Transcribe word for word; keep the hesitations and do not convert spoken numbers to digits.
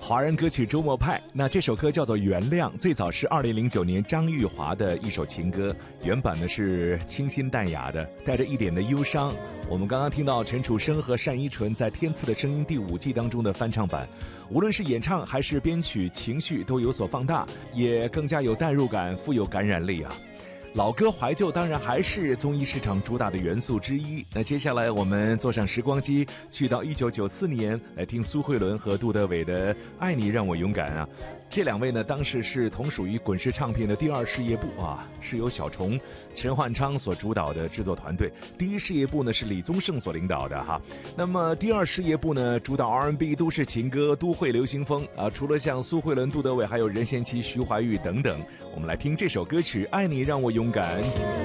华人歌曲周末派，那这首歌叫做《原谅》，最早是二零零九年张玉华的一首情歌，原版呢是清新淡雅的，带着一点的忧伤。我们刚刚听到陈楚生和单依纯在《天赐的声音》第五季当中的翻唱版，无论是演唱还是编曲，情绪都有所放大，也更加有代入感，富有感染力啊。老歌怀旧当然还是综艺市场主打的元素之一。那接下来我们坐上时光机，去到一九九四年来听苏慧伦和杜德伟的《爱你让我勇敢》啊。这两位呢，当时是同属于滚石唱片的第二事业部啊，是由小虫、陈焕昌所主导的制作团队。第一事业部呢是李宗盛所领导的哈。那么第二事业部呢，主导 R and B、都市情歌、都会流行风啊。除了像苏慧伦、杜德伟，还有任贤齐、徐怀钰等等。我们来听这首歌曲《爱你让我勇敢》。